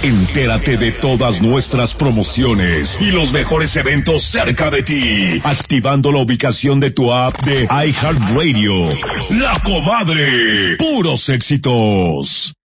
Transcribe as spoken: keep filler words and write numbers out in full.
Entérate de todas nuestras promociones y los mejores eventos cerca de ti, activando la ubicación de tu app de iHeartRadio. La Comadre, puros éxitos.